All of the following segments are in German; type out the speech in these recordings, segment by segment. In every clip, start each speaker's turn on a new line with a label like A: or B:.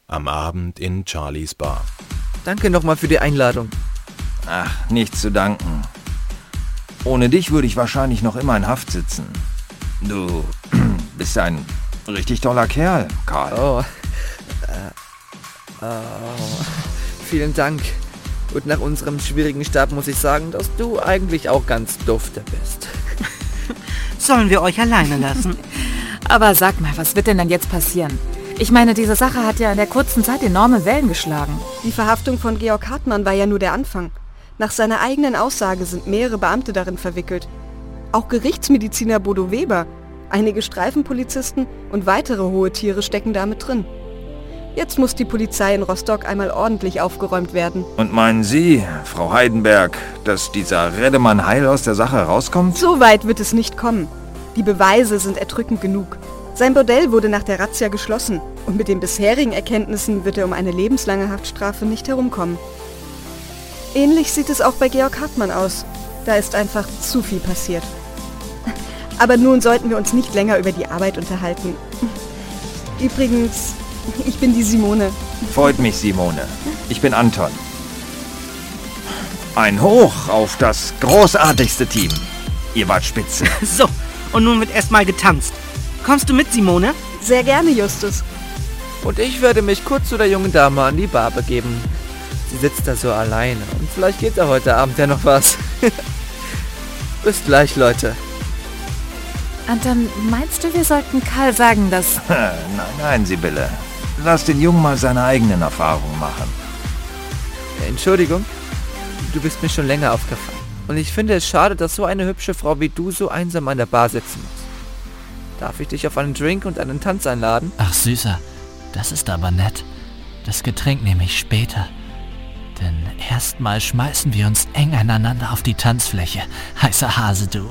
A: Am Abend in Charlies Bar.
B: Danke nochmal für die Einladung.
C: Ach, nichts zu danken. Ohne dich würde ich wahrscheinlich noch immer in Haft sitzen. Du bist ein richtig toller Kerl, Karl.
B: Oh. Vielen Dank. Und nach unserem schwierigen Start muss ich sagen, dass du eigentlich auch ganz dufte bist.
D: Sollen wir euch alleine lassen?
E: Aber sag mal, was wird denn dann jetzt passieren? Ich meine, diese Sache hat ja in der kurzen Zeit enorme Wellen geschlagen.
F: Die Verhaftung von Georg Hartmann war ja nur der Anfang. Nach seiner eigenen Aussage sind mehrere Beamte darin verwickelt. Auch Gerichtsmediziner Bodo Weber, einige Streifenpolizisten und weitere hohe Tiere stecken damit drin. Jetzt muss die Polizei in Rostock einmal ordentlich aufgeräumt werden.
C: Und meinen Sie, Frau Heidenberg, dass dieser Redemann heil aus der Sache rauskommt?
F: So weit wird es nicht kommen. Die Beweise sind erdrückend genug. Sein Bordell wurde nach der Razzia geschlossen und mit den bisherigen Erkenntnissen wird er um eine lebenslange Haftstrafe nicht herumkommen. Ähnlich sieht es auch bei Georg Hartmann aus. Da ist einfach zu viel passiert. Aber nun sollten wir uns nicht länger über die Arbeit unterhalten. Übrigens, ich bin die Simone.
C: Freut mich, Simone. Ich bin Anton. Ein Hoch auf das großartigste Team. Ihr wart spitze.
D: So, und nun wird erstmal getanzt. Kommst du mit, Simone?
F: Sehr gerne, Justus.
B: Und ich werde mich kurz zu der jungen Dame an die Bar begeben. Sie sitzt da so alleine und vielleicht geht da heute Abend ja noch was. Bis gleich, Leute.
E: Anton, meinst du, wir sollten Karl sagen, dass...
C: Nein, Sibylle. Lass den Jungen mal seine eigenen Erfahrungen machen.
B: Entschuldigung, du bist mir schon länger aufgefallen. Und ich finde es schade, dass so eine hübsche Frau wie du so einsam an der Bar sitzen muss. Darf ich dich auf einen Drink und einen Tanz einladen?
G: Ach Süßer, das ist aber nett. Das Getränk nehme ich später. Denn erstmal schmeißen wir uns eng aneinander auf die Tanzfläche. Heißer Hase, du.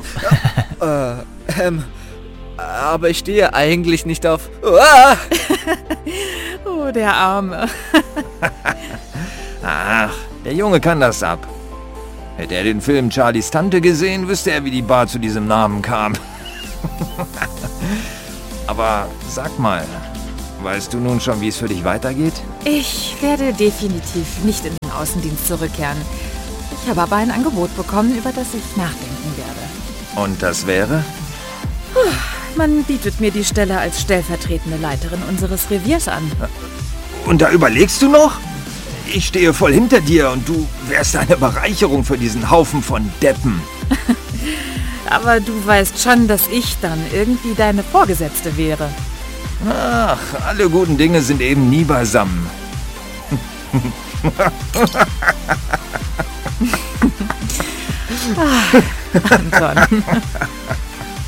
B: Aber ich stehe eigentlich nicht auf...
E: Oh, der Arme.
C: Ach, der Junge kann das ab. Hätte er den Film Charlies Tante gesehen, wüsste er, wie die Bar zu diesem Namen kam. Aber sag mal, weißt du nun schon, wie es für dich weitergeht?
E: Ich werde definitiv nicht in den Außendienst zurückkehren. Ich habe aber ein Angebot bekommen, über das ich nachdenken werde.
C: Und das wäre?
E: Man bietet mir die Stelle als stellvertretende Leiterin unseres Reviers an.
C: Und da überlegst du noch? Ich stehe voll hinter dir und du wärst eine Bereicherung für diesen Haufen von Deppen.
E: Aber du weißt schon, dass ich dann irgendwie deine Vorgesetzte wäre.
C: Ach, alle guten Dinge sind eben nie beisammen.
E: Anton.